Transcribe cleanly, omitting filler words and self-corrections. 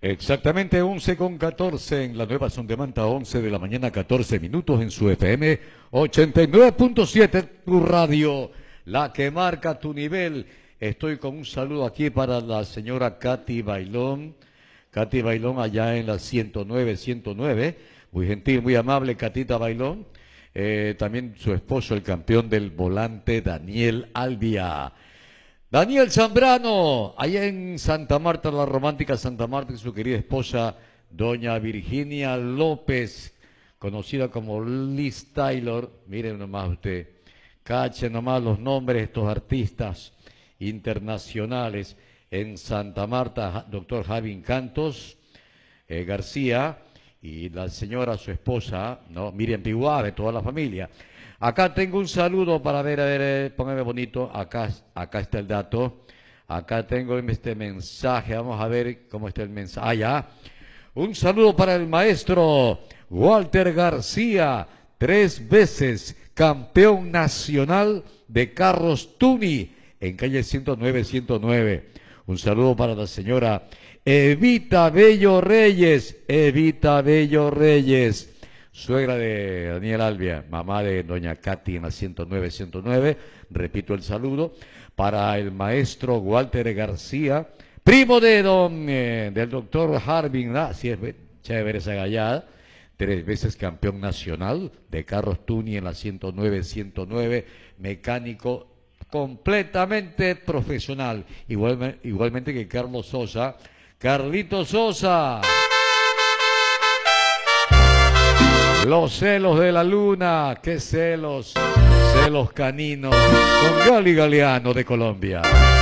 Exactamente 11:14 en la nueva Sondemanta, 11 de la mañana, 14 minutos en su FM 89.7, tu radio, la que marca tu nivel. Estoy con un saludo aquí para la señora Katy Bailón. Katy Bailón allá en la 109. Muy gentil, muy amable Katita Bailón. También su esposo, el campeón del volante, Daniel Albia. Daniel Zambrano, allá en Santa Marta, la romántica Santa Marta, y su querida esposa, doña Virginia López, conocida como Liz Taylor. Miren nomás usted, cache nomás los nombres de estos artistas internacionales en Santa Marta, doctor Javi Cantos García, y la señora, su esposa, ¿no? Miriam Piguave, toda la familia. Acá tengo un saludo para ver, póngame bonito, acá está el dato, acá tengo este mensaje, vamos a ver cómo está el mensaje. Ah, ya. Un saludo para el maestro Walter García, 3 veces campeón nacional de carros Tuni, en calle 109. Un saludo para la señora Evita Bello Reyes, suegra de Daniel Albia, mamá de doña Katy en la 109. Repito el saludo para el maestro Walter García, primo de del doctor Harvin, si es chévere esa gallada, 3 veces campeón nacional de carros Tuni en la 109, mecánico completamente profesional, igualmente que Carlos Sosa, Carlito Sosa. Los celos de la luna, qué celos, celos caninos, con Gali Galeano de Colombia.